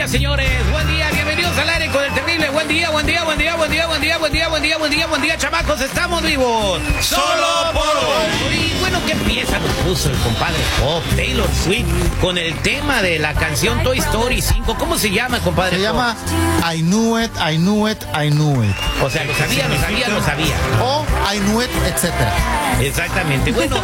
día, señores. Buen día, bienvenidos al aire con el terrible. Buen día, buen día, buen día, buen día, buen día, buen día, buen día, buen día, buen día, chamacos. Estamos vivos. Solo por hoy. Y bueno, ¿qué pieza nos puso el compadre Pop, Taylor Swift, con el tema de la canción Toy Story 5? ¿Cómo se llama, compadre? Se llama I Knew It, I Knew It, I Knew It. O sea, lo sabía. O I Knew It, etcétera. Exactamente. Bueno,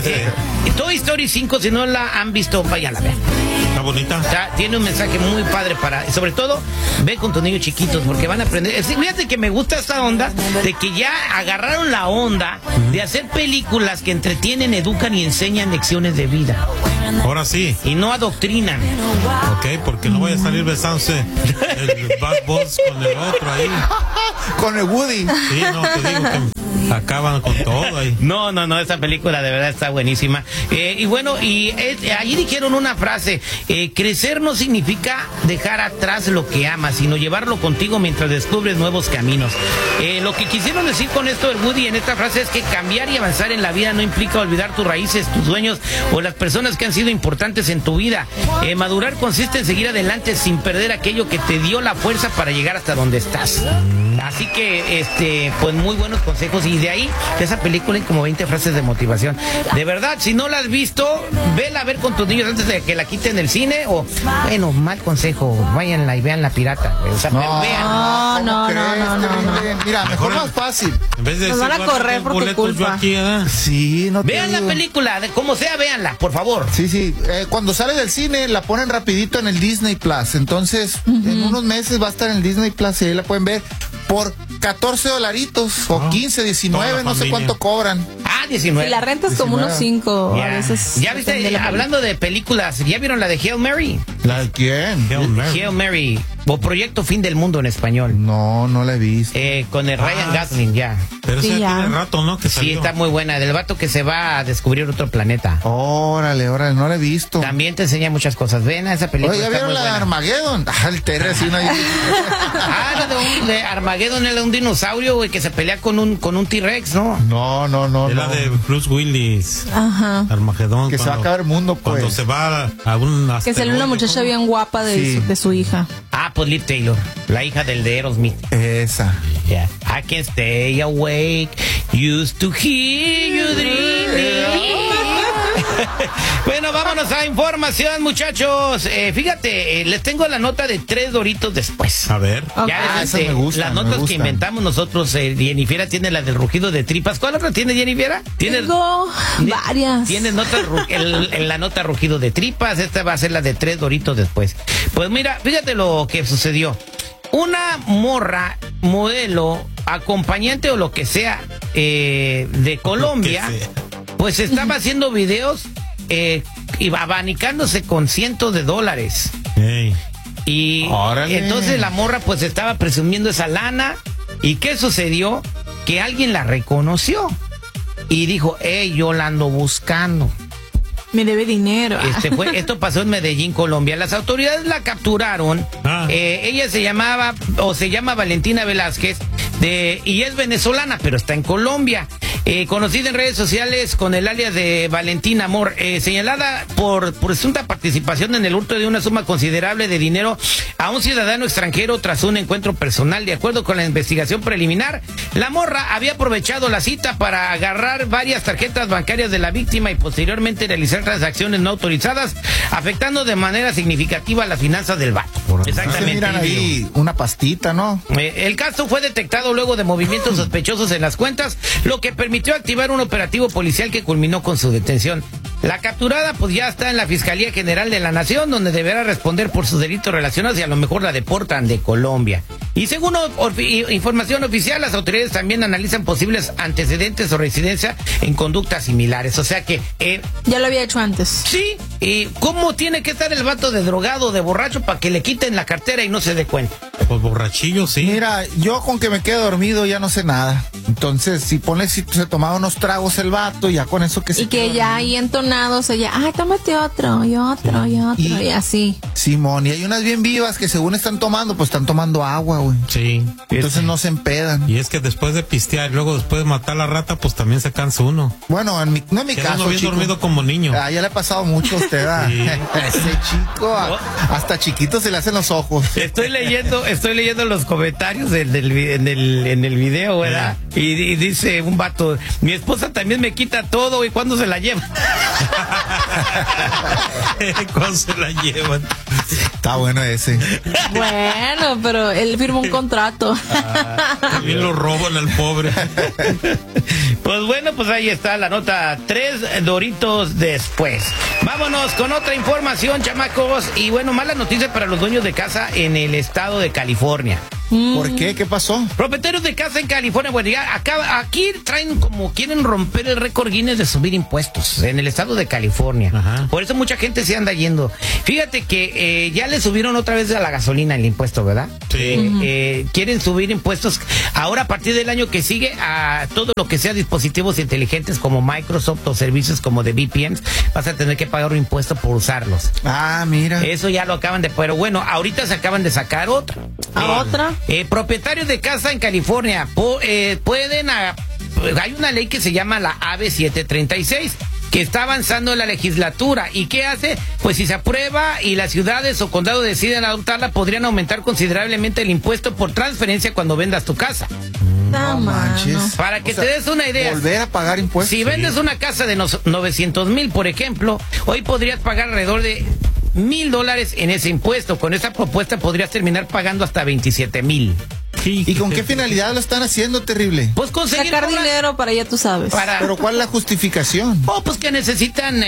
Toy Story 5, si no la han visto, vayan a ver. Está bonita. Tiene un mensaje muy padre sobre todo, ve con tus niños chiquitos porque van a aprender. Fíjate que me gusta esta onda de que ya agarraron la onda de hacer películas que entretienen, educan y enseñan lecciones de vida. Ahora sí. Y no adoctrinan. Ok, porque no vaya a salir besándose el Bad Boss con el otro ahí. Con el Woody. Sí, no, te digo que acaban con todo ahí. No, esa película de verdad está buenísima. Y bueno, allí dijeron una frase, crecer no significa dejar atrás lo que amas, sino llevarlo contigo mientras descubres nuevos caminos. Lo que quisieron decir con esto el Woody en esta frase es que cambiar y avanzar en la vida no implica olvidar tus raíces, tus sueños o las personas que han sido importantes en tu vida. Madurar consiste en seguir adelante sin perder aquello que te dio la fuerza para llegar hasta donde estás. Así que, pues muy buenos consejos. Y de ahí, de esa película hay como 20 frases de motivación. De verdad, si no la has visto, vela a ver con tus niños antes de que la quiten del cine. O, bueno, mal consejo, váyanla y vean La Pirata. O sea, No, vean. no. Mira, mejor más fácil. En vez de Nos van a correr por tu culpa. Aquí, Sí, no te Vean la digo. película, como sea, véanla, por favor. Sí. Cuando sale del cine la ponen rapidito en el Disney Plus. Entonces, en unos meses va a estar en el Disney Plus y ahí la pueden ver por $14 o 15, 19, no sé cuánto cobran. 19. Si la renta es como unos 5 a veces. Ya viste, hablando de películas, ¿ya vieron la de Hail Mary? ¿La de quién? Hail Mary, o Proyecto Fin del Mundo en español. No la he visto. Con el Ryan Gosling, ya. Pero Sí, ese ya. tiene rato, ¿no? Que Sí, salió. está muy buena. Del vato que se va a descubrir otro planeta. Órale, no la he visto. También te enseña muchas cosas. Ven a esa película. Oye, ¿ya está vieron muy la de buena. Armageddon? El Terry así una... La de Armageddon era un dinosaurio, güey, que se pelea con un T-Rex, ¿no? No. Es la de Bruce Willis. Ajá. Armagedón. Que se va a acabar el mundo, pues. Cuando se va a un Que salió una muchacha bien guapa de su hija. Pues Liv Taylor, la hija del de Aerosmith. Esa. Yeah. I can stay awake, used to hear you dreaming. Bueno, vámonos a información, muchachos. Fíjate, les tengo la nota de 3 Doritos después. A ver. Ya esas me gustan, las me notas que gustan. inventamos nosotros. Jennifer tiene la del rugido de tripas. ¿Cuál otra tiene Jennifer? Tengo varias. Tienes en la nota rugido de tripas. Esta va a ser la de 3 Doritos después. Pues mira, fíjate lo que sucedió. Una morra, modelo, acompañante o lo que sea de Colombia, pues estaba haciendo videos y abanicándose con cientos de dólares. Hey. Y Órale. entonces la morra pues estaba presumiendo esa lana. ¿Y qué sucedió? Que alguien la reconoció y dijo, yo la ando buscando. Me debe dinero. Esto pasó en Medellín, Colombia. Las autoridades la capturaron. Ella se llama Valentina Velázquez y es venezolana, pero está en Colombia. Conocida en redes sociales con el alias de Valentina Amor, señalada por presunta participación en el hurto de una suma considerable de dinero a un ciudadano extranjero tras un encuentro personal. De acuerdo con la investigación preliminar, la morra había aprovechado la cita para agarrar varias tarjetas bancarias de la víctima y posteriormente realizar transacciones no autorizadas, afectando de manera significativa las finanzas del vato. Exactamente. Miran ahí una pastita, ¿no? El caso fue detectado luego de movimientos sospechosos en las cuentas, lo que permitió activar un operativo policial que culminó con su detención. La capturada pues ya está en la Fiscalía General de la Nación, donde deberá responder por sus delitos relacionados y a lo mejor la deportan de Colombia. Y según información oficial, las autoridades también analizan posibles antecedentes o residencia en conductas similares. O sea que... ya lo había hecho antes. Sí, ¿y cómo tiene que estar el vato de drogado, de borracho, para que le quiten la cartera y no se dé cuenta? Pues borrachillo, sí. Mira, yo con que me quede dormido ya no sé nada. Entonces, si se tomaba unos tragos el vato, ya con eso que se Y que quedó ya dormido. ahí entonados, ella, ay, tómate otro, y otro, y así. Simón, y hay unas bien vivas que según están tomando, pues están tomando agua, güey. Sí. Entonces no se empedan. Y es que después de pistear y luego después de matar a la rata, pues también se cansa uno. Bueno, no en mi Queda caso, uno bien chico. dormido como niño. Ya le ha pasado mucho. usted, Sí. ese chico, hasta chiquito se le hacen los ojos. Estoy leyendo los comentarios en el video, ¿verdad? Y dice un vato, mi esposa también me quita todo, ¿y cuándo se la lleva? ¿Cuándo se la llevan? Está bueno ese. Bueno, pero él firmó un contrato. También lo roban al pobre. Pues bueno, pues ahí está la nota 3 Doritos después. Vámonos con otra información, chamacos. Y bueno, mala noticia para los dueños de casa en el estado de California. ¿Por qué? ¿Qué pasó? Propietarios de casa en California, bueno, ya aquí traen como quieren romper el récord Guinness de subir impuestos en el estado de California. Ajá. Por eso mucha gente se anda yendo. Fíjate que ya le subieron otra vez a la gasolina el impuesto, ¿verdad? Sí. Quieren subir impuestos ahora a partir del año que sigue a todo lo que sea dispositivos inteligentes como Microsoft o servicios como de VPNs. Vas a tener que pagar un impuesto por usarlos. Ah, mira. Eso ya lo acaban de... Pero bueno, ahorita se acaban de sacar otra. ¿Otra? Propietarios de casa en California pueden... hay una ley que se llama la AB 736 que está avanzando en la legislatura. ¿Y qué hace? Pues si se aprueba y las ciudades o condados deciden adoptarla, podrían aumentar considerablemente el impuesto por transferencia cuando vendas tu casa. No manches. Para que te des una idea. Volver a pagar impuestos. Si vendes una casa de 900,000, por ejemplo, hoy podrías pagar alrededor de $1,000 en ese impuesto. Con esa propuesta podrías terminar pagando hasta 27,000. ¿Y con qué finalidad lo están haciendo, terrible? Pues conseguir Sacar dinero para allá, tú sabes. Pero ¿cuál es la justificación? Pues que necesitan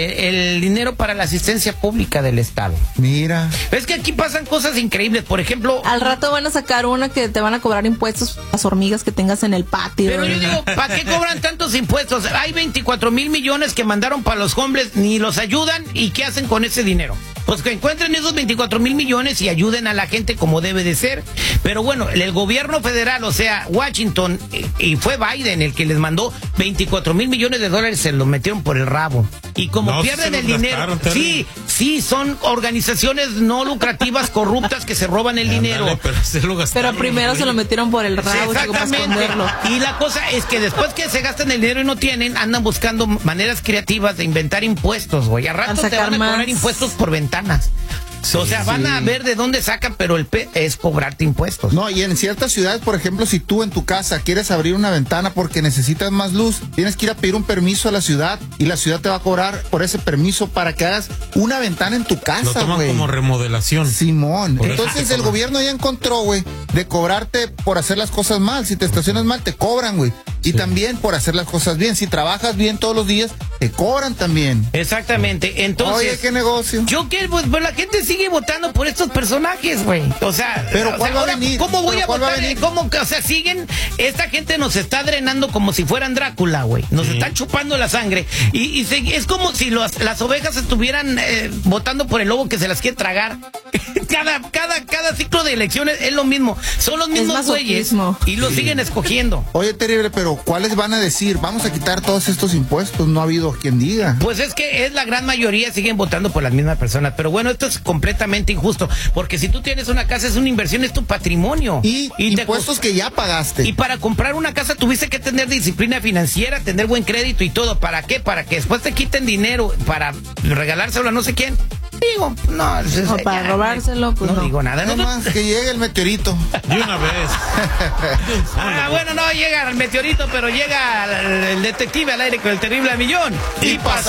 el dinero para la asistencia pública del Estado. Mira. Es que aquí pasan cosas increíbles. Por ejemplo, Al rato van a sacar una que te van a cobrar impuestos a las hormigas que tengas en el patio. pero yo digo, ¿para qué cobran tantos impuestos? Hay 24,000 millones que mandaron para los homeless, ni los ayudan. ¿Y qué hacen con ese dinero? Pues que encuentren esos 24,000 millones y ayuden a la gente como debe de ser. Pero bueno, el gobierno federal, o sea, Washington, y fue Biden el que les mandó 24,000 millones de dólares, se los metieron por el rabo. Y como No, pierden se el los dinero, gastaron, Terry. sí, son organizaciones no lucrativas, corruptas, que se roban el dinero. Ándale, pero se lo gastaron, Pero primero se lo metieron por el Sí, rabo, chico, para exactamente. esconderlo. Y la cosa es que después que se gastan el dinero y no tienen, andan buscando maneras creativas de inventar impuestos, güey. A rato Para te van a sacar cobrar más. impuestos por ventanas. O sea, van a ver de dónde sacan, pero el es cobrarte impuestos. No, y en ciertas ciudades, por ejemplo, si tú en tu casa quieres abrir una ventana porque necesitas más luz, tienes que ir a pedir un permiso a la ciudad y la ciudad te va a cobrar por ese permiso para que hagas una ventana en tu Lo casa, toman güey. como remodelación. Simón. Por eso Entonces te el cobran. gobierno ya encontró, güey, de cobrarte por hacer las cosas mal. Si te estacionas mal, te cobran, güey. Y también por hacer las cosas bien. Si trabajas bien todos los días, te cobran también. Exactamente. Entonces, Oye, qué negocio. yo quiero, pues la gente sigue votando por estos personajes, güey. O sea, Pero ¿cuál va a ahora, venir? ¿cómo voy ¿Pero a cuál va a votar? venir? ¿Cómo? O sea, siguen, esta gente nos está drenando como si fueran Drácula, güey. Nos están chupando la sangre. Y es como si las ovejas estuvieran votando por el lobo que se las quiere tragar. Cada ciclo de elecciones es lo mismo. Son los mismos güeyes masoquismo. y lo siguen escogiendo. Oye, terrible, pero ¿cuáles van a decir? Vamos a quitar todos estos impuestos. No ha habido quien diga. Pues es que es la gran mayoría, siguen votando por las mismas personas. Pero bueno, esto es completamente injusto. Porque si tú tienes una casa, es una inversión, es tu patrimonio. Y te impuestos que ya pagaste. Y para comprar una casa tuviste que tener disciplina financiera, tener buen crédito y todo. ¿Para qué? Para que después te quiten dinero para regalárselo a no sé quién. Digo, no. O para robárselo, pues no. digo nada. No más que llegue el meteorito. De una vez. Bueno, no llega el meteorito, pero llega el detective al aire con el terrible al millón. Y pasa.